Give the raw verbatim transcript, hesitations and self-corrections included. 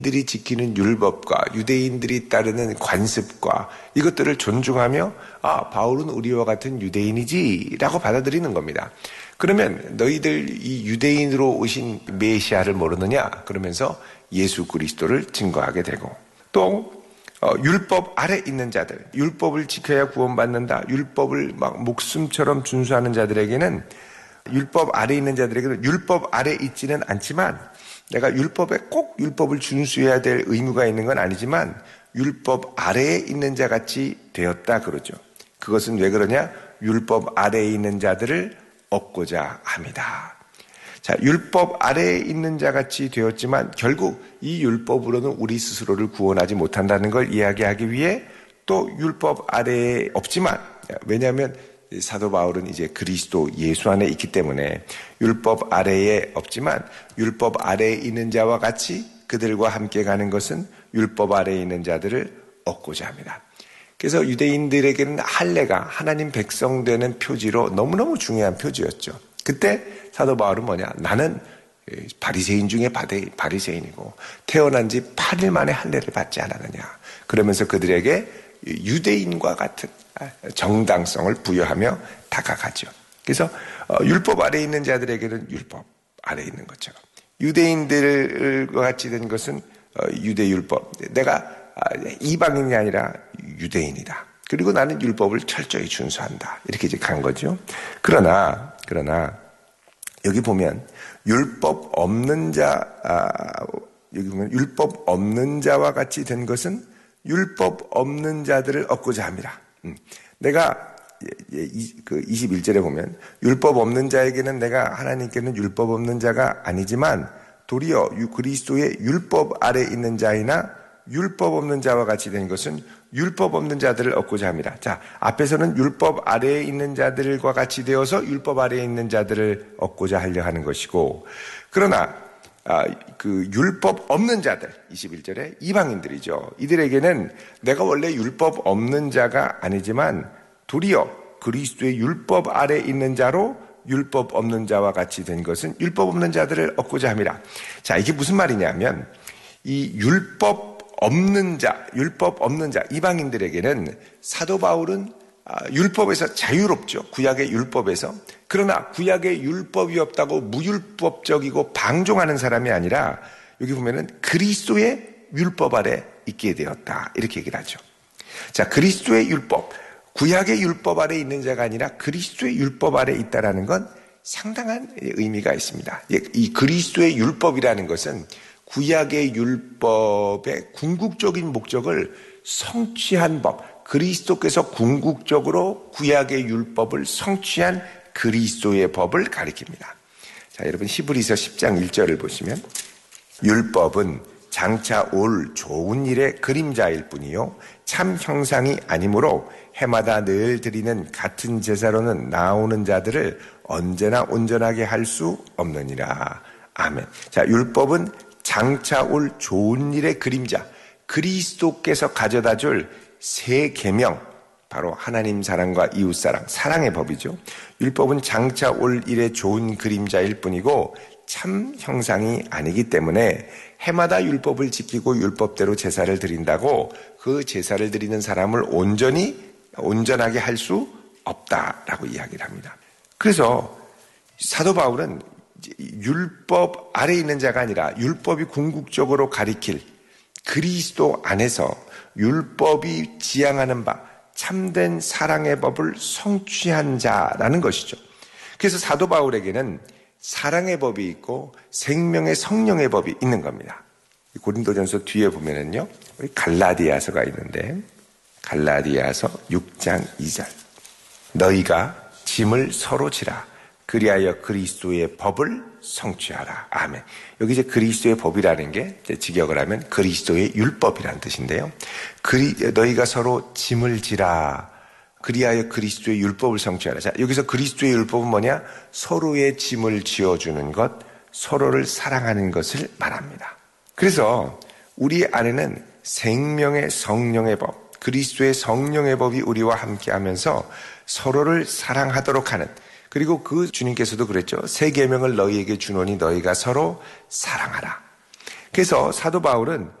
들이 지키는 율법과 유대인들이 따르는 관습과 이것들을 존중하며 아, 바울은 우리와 같은 유대인이지 라고 받아들이는 겁니다. 그러면 너희들 이 유대인으로 오신 메시아를 모르느냐? 그러면서 예수 그리스도를 증거하게 되고 또 어, 율법 아래 있는 자들, 율법을 지켜야 구원받는다. 율법을 막 목숨처럼 준수하는 자들에게는 율법 아래 있는 자들에게는 율법 아래 있지는 않지만 내가 율법에 꼭 율법을 준수해야 될 의무가 있는 건 아니지만 율법 아래에 있는 자같이 되었다 그러죠. 그것은 왜 그러냐? 율법 아래에 있는 자들을 얻고자 합니다. 자, 율법 아래에 있는 자같이 되었지만 결국 이 율법으로는 우리 스스로를 구원하지 못한다는 걸 이야기하기 위해 또 율법 아래에 없지만 왜냐하면 사도 바울은 이제 그리스도 예수 안에 있기 때문에 율법 아래에 없지만 율법 아래에 있는 자와 같이 그들과 함께 가는 것은 율법 아래에 있는 자들을 얻고자 합니다. 그래서 유대인들에게는 할례가 하나님 백성 되는 표지로 너무너무 중요한 표지였죠. 그때 사도 바울은 뭐냐? 나는 바리새인 중에 바리새인이고 태어난 지 팔 일 만에 할례를 받지 않았느냐. 그러면서 그들에게 유대인과 같은 정당성을 부여하며 다가가죠. 그래서 율법 아래에 있는 자들에게는 율법 아래에 있는 것처럼 유대인들과 같이 된 것은 유대율법. 내가 이방인이 아니라 유대인이다. 그리고 나는 율법을 철저히 준수한다. 이렇게 이제 간 거죠. 그러나 그러나 여기 보면 율법 없는 자 아, 여기 보면 율법 없는 자와 같이 된 것은 율법 없는 자들을 얻고자 합니다. 음. 내가 그 이십일 절에 보면 율법 없는 자에게는 내가 하나님께는 율법 없는 자가 아니지만 도리어 그리스도의 율법 아래 있는 자이나 율법 없는 자와 같이 된 것은 율법 없는 자들을 얻고자 합니다. 자, 앞에서는 율법 아래에 있는 자들과 같이 되어서 율법 아래에 있는 자들을 얻고자 하려 하는 것이고 그러나 아, 그 율법 없는 자들 이십일 절에 이방인들이죠. 이들에게는 내가 원래 율법 없는 자가 아니지만 도리어 그리스도의 율법 아래 있는 자로 율법 없는 자와 같이 된 것은 율법 없는 자들을 얻고자 합니다. 자, 이게 무슨 말이냐면 이 율법 없는 자, 율법 없는 자 이방인들에게는 사도 바울은 율법에서 자유롭죠. 구약의 율법에서. 그러나 구약의 율법이 없다고 무율법적이고 방종하는 사람이 아니라 여기 보면은 그리스도의 율법 아래 있게 되었다. 이렇게 얘기를 하죠. 자, 그리스도의 율법, 구약의 율법 아래 있는 자가 아니라 그리스도의 율법 아래 있다라는 건 상당한 의미가 있습니다. 이 그리스도의 율법이라는 것은 구약의 율법의 궁극적인 목적을 성취한 법, 그리스도께서 궁극적으로 구약의 율법을 성취한 그리스도의 법을 가리킵니다. 자, 여러분 히브리서 십 장 일 절을 보시면 율법은 장차 올 좋은 일의 그림자일 뿐이요 참 형상이 아니므로 해마다 늘 드리는 같은 제사로는 나오는 자들을 언제나 온전하게 할 수 없느니라. 아멘. 자, 율법은 장차 올 좋은 일의 그림자, 그리스도께서 가져다 줄 새 계명, 바로 하나님 사랑과 이웃 사랑, 사랑의 법이죠. 율법은 장차 올 일의 좋은 그림자일 뿐이고 참 형상이 아니기 때문에 해마다 율법을 지키고 율법대로 제사를 드린다고 그 제사를 드리는 사람을 온전히 온전하게 할 수 없다라고 이야기를 합니다. 그래서 사도 바울은 율법 아래에 있는 자가 아니라 율법이 궁극적으로 가리킬 그리스도 안에서 율법이 지향하는 바 참된 사랑의 법을 성취한 자라는 것이죠. 그래서 사도 바울에게는 사랑의 법이 있고 생명의 성령의 법이 있는 겁니다. 고린도전서 뒤에 보면은요, 갈라디아서가 있는데 갈라디아서 육 장 이 절 너희가 짐을 서로 지라 그리하여 그리스도의 법을 성취하라. 아멘. 여기 이제 그리스도의 법이라는 게 직역을 하면 그리스도의 율법이라는 뜻인데요. 그리, 너희가 서로 짐을 지라. 그리하여 그리스도의 율법을 성취하라. 자, 여기서 그리스도의 율법은 뭐냐? 서로의 짐을 지어주는 것, 서로를 사랑하는 것을 말합니다. 그래서 우리 안에는 생명의 성령의 법, 그리스도의 성령의 법이 우리와 함께 하면서 서로를 사랑하도록 하는, 그리고 그 주님께서도 그랬죠. 새 계명을 너희에게 주노니 너희가 서로 사랑하라. 그래서 사도 바울은